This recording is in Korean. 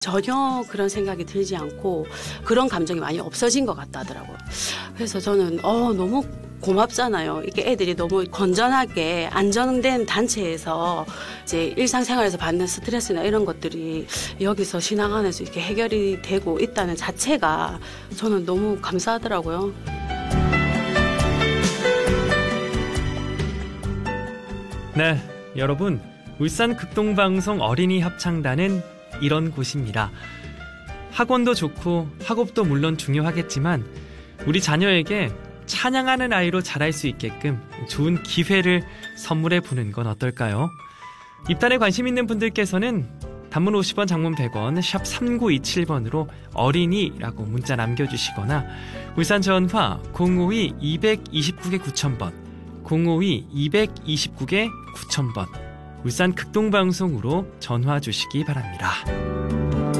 전혀 그런 생각이 들지 않고 그런 감정이 많이 없어진 것 같다더라고요. 그래서 저는 너무 고맙잖아요. 이게 애들이 너무 건전하게 안정된 단체에서 이제 일상생활에서 받는 스트레스나 이런 것들이 여기서 신앙 안에서 이렇게 해결이 되고 있다는 자체가 저는 너무 감사하더라고요. 네, 여러분, 울산 극동방송 어린이 합창단은 이런 곳입니다. 학원도 좋고 학업도 물론 중요하겠지만 우리 자녀에게 찬양하는 아이로 자랄 수 있게끔 좋은 기회를 선물해 보는 건 어떨까요? 입단에 관심 있는 분들께서는 단문 50원, 장문 100원, 샵 3927번으로 어린이라고 문자 남겨주시거나 울산 전화 052-229-9000번 052-229-9000번 울산 극동방송으로 전화 주시기 바랍니다.